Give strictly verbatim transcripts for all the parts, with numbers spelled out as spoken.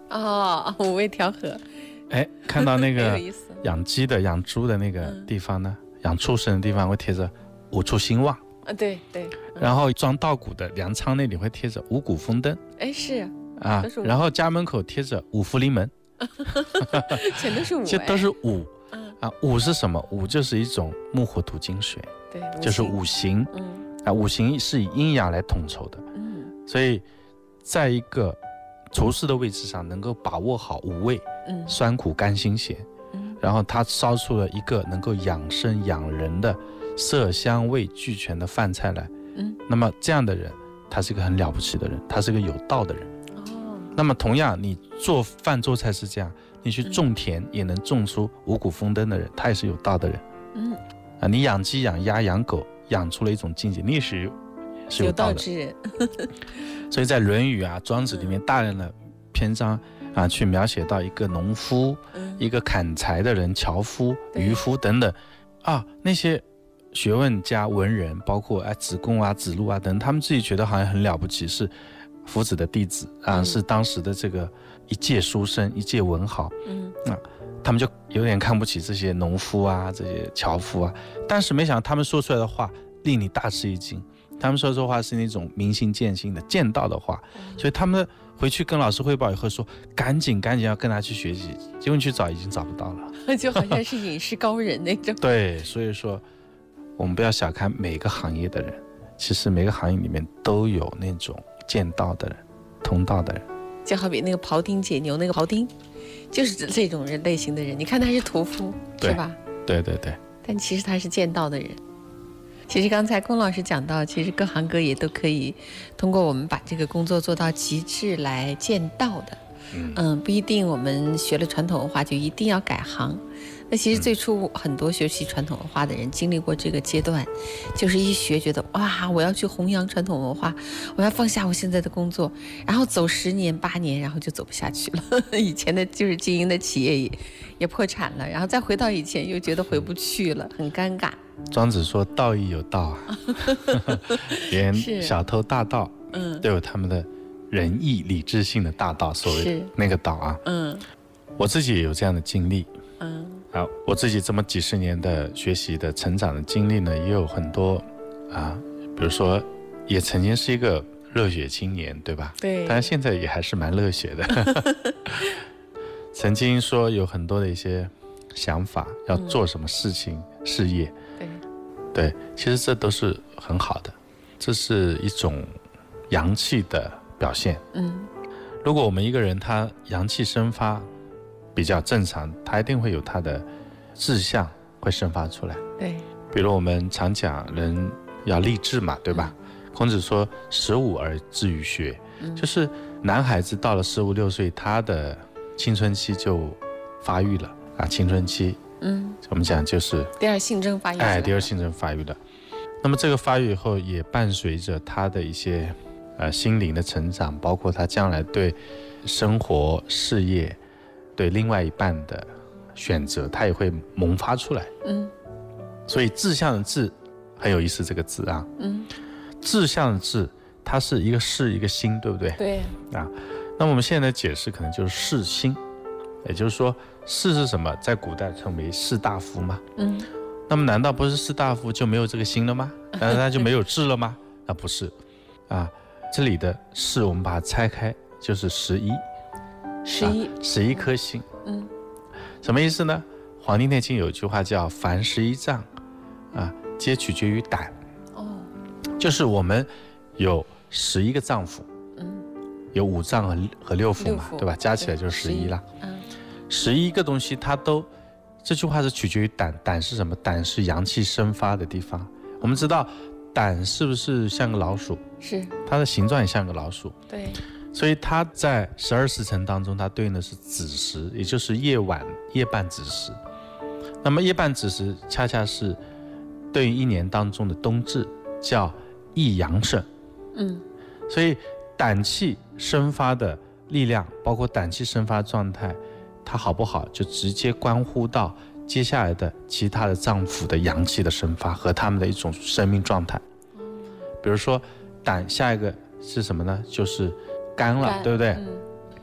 哦，五味调和。 哎，看到那个养鸡的、养猪的那个地方呢，嗯、养畜生的地方会贴着五畜兴旺啊，对对。 嗯、然后装稻谷的粮仓那里会贴着五谷丰登， 哎是啊，然后家门口贴着五福临门， 全都是五， 这都是五。嗯啊，五是什么？五就是一种木火土金水， 对， 就是五行。嗯啊，五行是以阴阳来统筹的。嗯，所以在一个厨师的位置上，能够把握好五味，嗯，酸苦甘辛咸，嗯，然后他烧出了一个能够养生养人的色香味俱全的饭菜来。嗯，那么这样的人，他是一个很了不起的人，他是个有道的人。哦，那么同样，你做饭做菜是这样。你去种田也能种出五谷丰登的人，他也是有道的人。嗯，啊，你养鸡、养鸭、养狗，养出了一种境界，你也是有是有道的。 有道之人。 所以在《论语》啊、《庄子》里面，大量的篇章啊，去描写到一个农夫、嗯、一个砍柴的人、樵夫、渔夫等等啊，那些学问家、文人，包括哎子贡啊、子路啊等，他们自己觉得好像很了不起，是夫子的弟子啊，嗯、是当时的这个。一介书生，一介文豪，嗯，啊，他们就有点看不起这些农夫啊，这些樵夫啊。但是没想到他们说出来的话令你大吃一惊，他们说这话是那种明心见性的见道的话，嗯、所以他们回去跟老师汇报以后说，赶紧赶紧要跟他去学习，结果你去找已经找不到了， 就好像是隐士高人那种。 对，所以说我们不要小看每个行业的人，其实每个行业里面都有那种见道的人、通道的人。 就好比那个庖丁解牛，那个庖丁就是这种人类型的人，你看他是屠夫，是吧？ 对对对。 但其实他是见道的人。其实刚才龚老师讲到，其实各行各业都可以通过我们把这个工作做到极致来见道的。嗯, 嗯，不一定我们学了传统文化就一定要改行。那其实最初很多学习传统文化的人经历过这个阶段，就是一学觉得哇，我要去弘扬传统文化，我要放下我现在的工作，然后走十年八年，然后就走不下去了。以前的就是经营的企业也也破产了，然后再回到以前又觉得回不去了，很尴尬。 庄子说道义有道啊，连小偷大盗嗯都有他们的仁义礼智信的大道，所谓的那个道啊。嗯，我自己也有这样的经历。嗯。啊，我自己这么几十年的学习的成长的经历呢，也有很多啊，比如说也曾经是一个热血青年，对吧？ 对。 但是现在也还是蛮热血的。曾经说有很多的一些想法，要做什么事情、嗯、事业。对。对，其实这都是很好的，这是一种阳气的表现。嗯。如果我们一个人他阳气生发比较正常，他一定会有他的志向会生发出来。 对， 比如我们常讲人要立志嘛，对吧？嗯、孔子说十五而志于学，嗯、就是男孩子到了十五六岁，他的青春期就发育了啊，青春期，嗯，我们讲就是第二性征发育， 哎，第二性征发育了。那么这个发育以后，也伴随着他的一些呃心灵的成长，包括他将来对生活、事业。对另外一半的选择，他也会萌发出来。嗯，所以志向的志很有意思，这个字啊，嗯，志向的志，它是一个士一个心，对不对？ 对啊。那么我们现在的解释可能就是士心，也就是说士是什么？在古代称为士大夫嘛。嗯，那么难道不是士大夫就没有这个心了吗？难道他就没有志了吗？那不是啊。这里的士我们把它拆开，就是十一。 十一、啊、 十一颗星，嗯，什么意思呢？《黄帝内经》有一句话叫“凡十一脏，啊，皆取决于胆”。哦，就是我们有十一个脏腑，嗯，有五脏和和六腑嘛，对吧？加起来就是十一了。嗯，十一个东西它都，这句话是取决于胆。胆是什么？胆是阳气生发的地方。我们知道胆是不是像个老鼠？ 是， 它的形状也像个老鼠。 对。 所以它在十二时辰当中，它对应的是子时，也就是夜晚夜半子时。那么夜半子时恰恰是对应一年当中的冬至，叫益阳盛。嗯，所以胆气生发的力量，包括胆气生发状态，它好不好，就直接关乎到接下来的其他的脏腑的阳气的生发和他们的一种生命状态。比如说胆下一个是什么呢？就是肝了，肝对不对？嗯、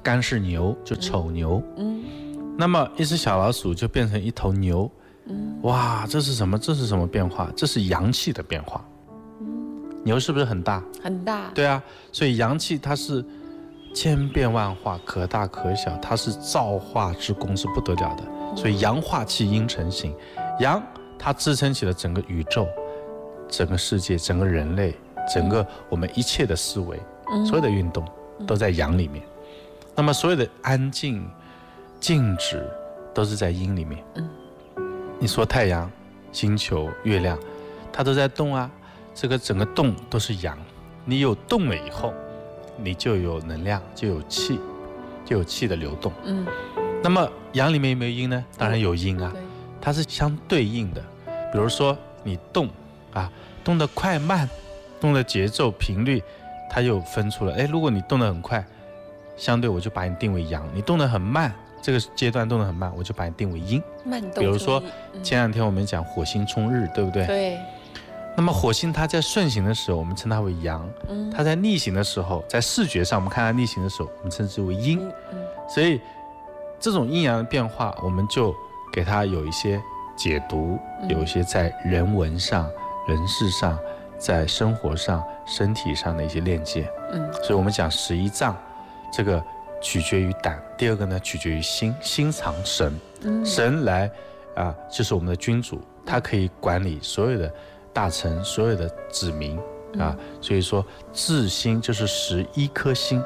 干是牛，就丑牛。嗯，那么一只小老鼠就变成一头牛。嗯，哇，这是什么？这是什么变化？这是阳气的变化。嗯，牛是不是很大？ 很大。 对啊，所以阳气它是千变万化，可大可小，它是造化之功是不得了的。所以阳化气，阴成形。阳它支撑起了整个宇宙、整个世界、整个人类、整个我们一切的思维、嗯、所有的运动都在阳里面。那么所有的安静、静止都是在阴里面。嗯，你说太阳、星球、月亮，它都在动啊，这个整个动都是阳。你有动了以后，你就有能量，就有气，就有气的流动。嗯，那么阳里面有没有阴呢？当然有阴啊，它是相对应的。比如说你动啊，动得快慢，动的节奏频率，它又分出了。哎，如果你动得很快，相对我就把你定为阳；你动得很慢，这个阶段动得很慢，我就把你定为阴。 慢动。 比如说、嗯、前两天我们讲火星冲日，对不对？ 对。 那么火星它在顺行的时候，我们称它为阳；嗯、它在逆行的时候，在视觉上我们看它逆行的时候，我们称之为阴。嗯嗯、所以这种阴阳的变化，我们就给它有一些解读，嗯、有一些在人文上、人事上、在生活上、身体上的一些链接。嗯，所以我们讲十一脏，这个取决于胆，第二个呢取决于心，心藏神，嗯、神来啊，就是我们的君主，他可以管理所有的大臣、所有的子民啊，嗯、所以说治心就是十一颗心。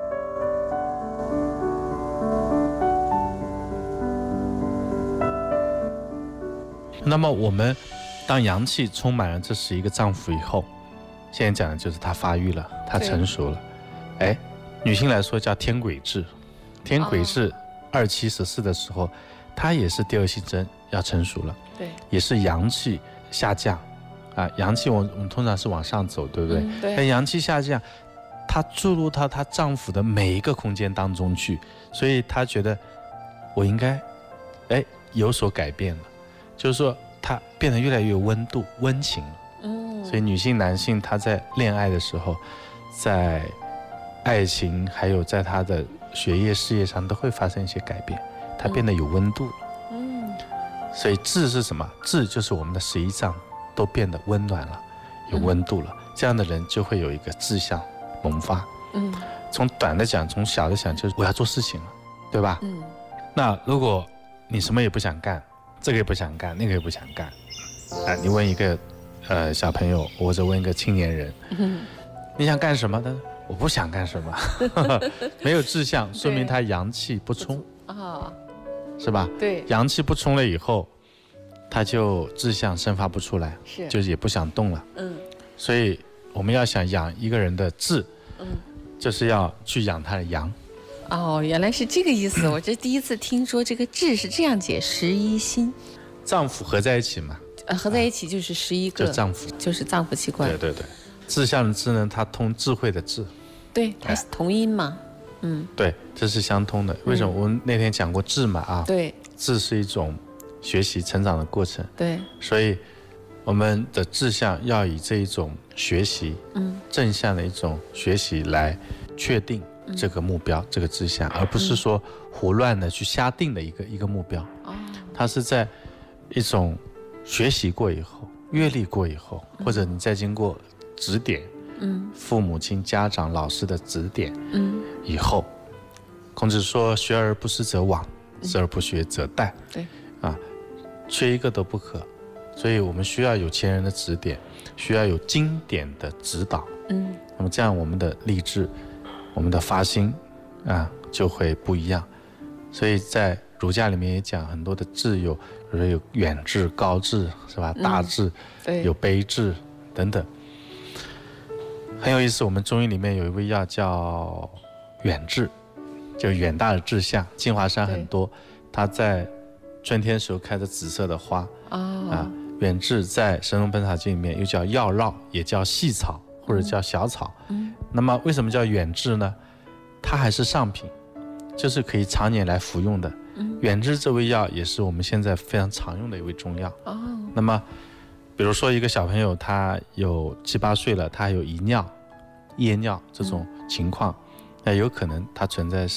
那么我们当阳气充满了这十一个脏腑以后，现在讲的就是它发育了，它成熟了。哎，女性来说叫天癸至，天癸至二七十四的时候，哦、它也是第二性征要成熟了，对，也是阳气下降啊，阳气我们我们通常是往上走，对不对？嗯、对。但阳气下降，它注入到她脏腑的每一个空间当中去，所以她觉得我应该哎有所改变了。就是说它变得越来越温度温情了。嗯，所以女性男性他在恋爱的时候，在爱情还有在他的学业事业上都会发生一些改变，他变得有温度了。嗯，所以志是什么？志就是我们的十一脏都变得温暖了，有温度了，嗯、这样的人就会有一个志向萌发。嗯，从短的讲，从小的讲，就是我要做事情了，对吧？嗯，那如果你什么也不想干，这个也不想干，那个也不想干，啊，你问一个呃小朋友，或者问一个青年人，嗯、你想干什么？他说我不想干什么，没有志向，说明他阳气不充啊，是吧？对，阳气不充了以后，他就志向生发不出来，是，就也不想动了。嗯，所以我们要想养一个人的志，嗯，就是要去养他的阳。 哦，原来是这个意思。我这第一次听说这个志是这样解，十一心， 脏腑合在一起嘛， 呃，合在一起就是十一个， 就脏腑， 就是脏腑器官。 对对对，志向的志呢，它通智慧的智， 对，它是同音嘛，嗯， 对，这是相通的。为什么？嗯、我们那天讲过志嘛，啊， 对， 志是一种学习成长的过程， 对， 所以我们的志向要以这一种学习，嗯，正向的一种学习来确定这个目标，嗯、这个志向，而不是说胡乱的去瞎定的一个一个目标。哦，它是在一种学习过以后、阅历过以后，嗯、或者你再经过指点，嗯，父母亲、家长、老师的指点，嗯，以后，孔子说：“学而不思则罔，思而不学则殆。”对，啊，缺一个都不可。所以我们需要有前人的指点，需要有经典的指导。嗯，那么这样我们的立志，我们的发心啊就会不一样。所以在儒家里面也讲很多的志，有比如说有远志、高志，是吧？大志，嗯、对，有卑志等等，很有意思。我们中医里面有一味药叫远志，就远大的志向。金华山很多，它在春天时候开的紫色的花，哦、啊，远志在《神农本草经》里面又叫药绕，也叫细草或者叫小草。嗯，那么为什么叫远志呢？它还是上品，就是可以常年来服用的。嗯，远志这味药也是我们现在非常常用的一味中药。哦，那么比如说一个小朋友他有七八岁了，他还有遗尿、夜尿这种情况，那、嗯、有可能他存在是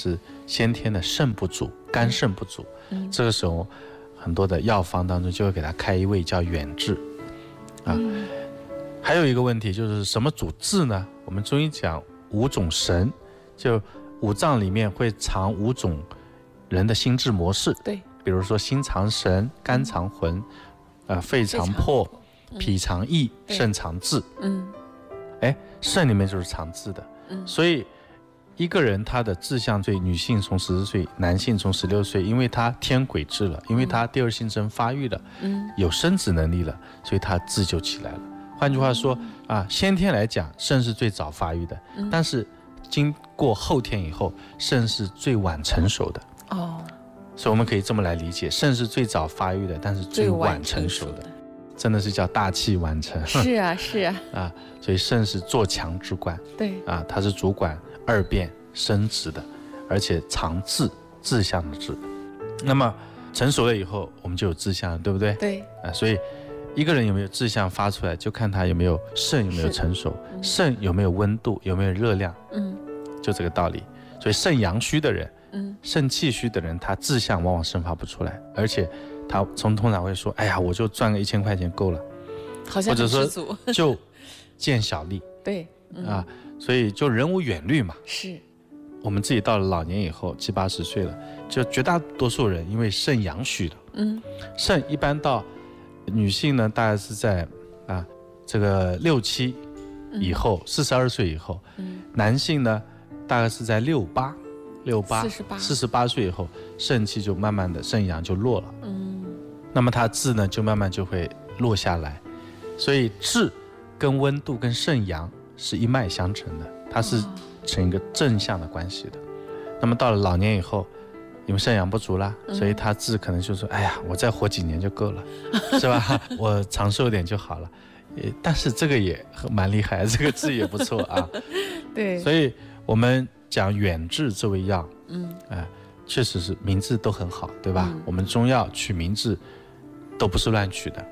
先天的肾不足，肝肾不足， 嗯、 这个时候很多的药方当中就会给他开一味叫远志啊。嗯、还有一个问题就是什么主志呢？我们中医讲五种神，就五脏里面会藏五种人的心智模式， 对， 比如说心藏神，肝藏魂，呃，肺藏魄，脾藏意，肾藏志。嗯，哎，肾里面就是藏志的。嗯，所以一个人他的志向对女性从十四岁，男性从十六岁，因为他天癸至了，因为他第二性征发育了，嗯，有生殖能力了，所以他志就起来了。换句话说啊，先天来讲，肾是最早发育的，嗯、但是经过后天以后，肾是最晚成熟的。哦，所以我们可以这么来理解，肾是最早发育的，但是最晚成熟的，真的是叫大器晚成。 是啊，是啊， 啊，所以肾是做强之官。 对， 啊，它是主管二便生殖的，而且藏志，志向的志。那么成熟了以后，我们就有志向了，对不对？ 对， 啊，所以一个人有没有志向发出来，就看他有没有肾有没有成熟，嗯、肾有没有温度，有没有热量，嗯，就这个道理。所以肾阳虚的人。嗯，肾气虚的人，他志向往往生发不出来，而且他从通常会说：“哎呀，我就赚个一千块钱够了。” 好像很知足， 或者说就见小利。 对、嗯、 啊，所以就人无远虑嘛。 是， 我们自己到了老年以后，七八十岁了，就绝大多数人因为肾阳虚了。嗯，肾一般到女性呢，大概是在啊这个六七以后，四十二岁以后。嗯，男性呢，大概是在六八。六八四十八岁以后，肾气就慢慢的肾阳就弱了，嗯，那么它志呢就慢慢就会落下来，所以志跟温度跟肾阳是一脉相承的，它是成一个正向的关系的。那么到了老年以后，因为肾阳不足啦，所以他志可能就说：“哎呀，我再活几年就够了，是吧？我长寿点就好了。”但是这个也蛮厉害，这个志也不错啊。 对， 所以我们讲远志这味药，嗯，哎、呃，确实是名字都很好，对吧？嗯、我们中药取名字都不是乱取的。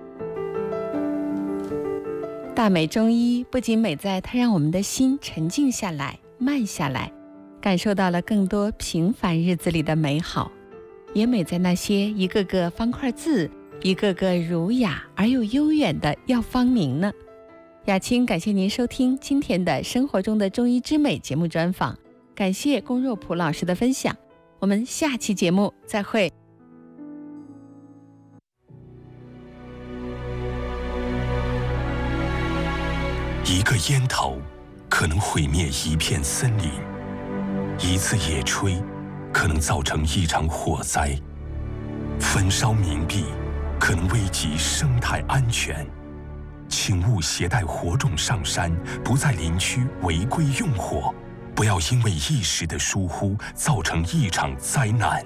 大美中医不仅美在它让我们的心沉静下来、慢下来，感受到了更多平凡日子里的美好，也美在那些一个个方块字、一个个儒雅而又悠远的药方名呢。雅青感谢您收听今天的生活中的中医之美节目专访，感谢龚若普老师的分享，我们下期节目再会。 一个烟头可能毁灭一片森林，一次野炊可能造成一场火灾，焚烧冥币可能危及生态安全。请勿携带火种上山，不在林区违规用火，不要因为一时的疏忽造成一场灾难。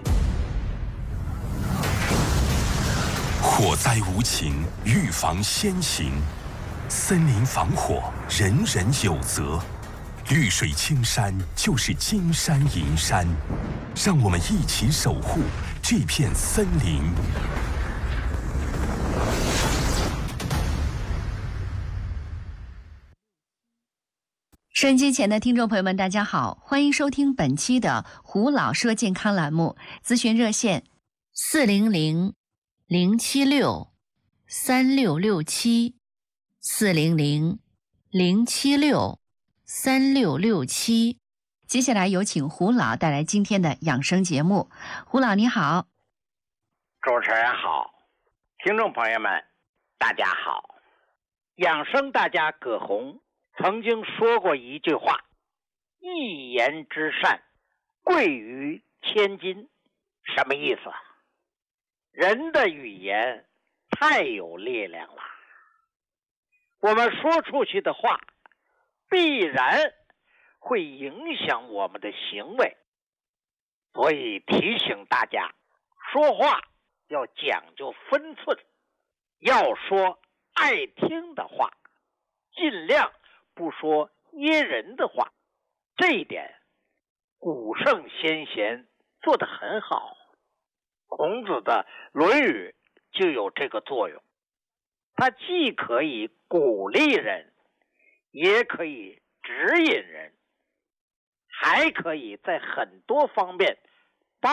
火灾无情，预防先行。森林防火，人人有责。绿水青山就是金山银山，让我们一起守护这片森林。 收音机前的听众朋友们，大家好，欢迎收听本期的胡老说健康栏目，咨询热线四零零零七六三六六七四零零零七六三六六七。接下来有请胡老带来今天的养生节目。胡老你好。 主持人好，听众朋友们大家好。养生大家葛洪曾经说过一句话：一言之善，贵于千金。什么意思？人的语言太有力量了，我们说出去的话必然会影响我们的行为，所以提醒大家，说话要讲究分寸，要说爱听的话，尽量不说噎人的话。这一点古圣先贤做得很好，孔子的《论语》就有这个作用，它既可以鼓励人，也可以指引人。 还可以在很多方面